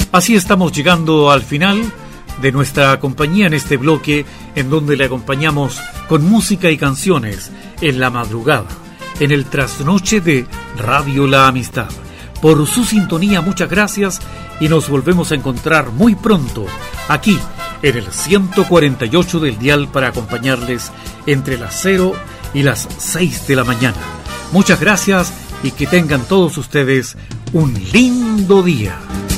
Así estamos llegando al final de nuestra compañía en este bloque, en donde le acompañamos con música y canciones en la madrugada, en el trasnoche de Radio La Amistad. Por su sintonía, muchas gracias y nos volvemos a encontrar muy pronto aquí en el 148 del dial para acompañarles entre las 0 y las 6 de la mañana. Muchas gracias y que tengan todos ustedes un lindo día.